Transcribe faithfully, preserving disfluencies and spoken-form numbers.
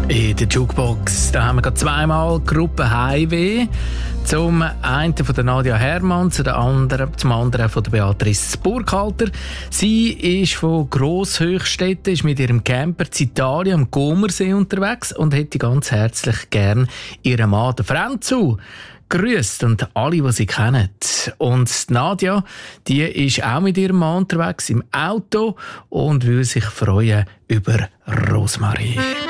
In der Jukebox da haben wir gerade zweimal Gruppe Heimweh. Zum einen von der Nadia Hermann, zum anderen, zum anderen von der Beatrice Burkhalter. Sie ist von Grosshöchstetten, ist mit ihrem Camper in Italien am Comersee unterwegs und hätte ganz herzlich gern ihren Mann, den Franzu, grüßt und alle, die sie kennen. Und Nadia, die ist auch mit ihrem Mann unterwegs im Auto und will sich freuen über Rosmarie.